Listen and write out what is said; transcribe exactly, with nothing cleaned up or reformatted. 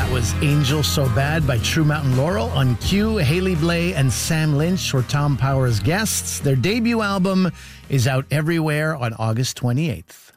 That was Angel So Bad by True Mountain Laurel. On cue, Haley Blay and Sam Lynch were Tom Power's guests. Their debut album is out everywhere on August twenty-eighth.